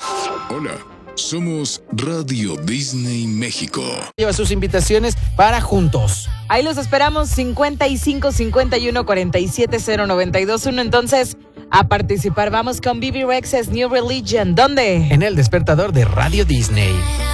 Hola, somos Radio Disney México. Lleva sus invitaciones para juntos. Ahí los esperamos, 55 51 47 0921. Entonces, a participar. Vamos con Bebe Rexha's New Religion. ¿Dónde? En el despertador de Radio Disney.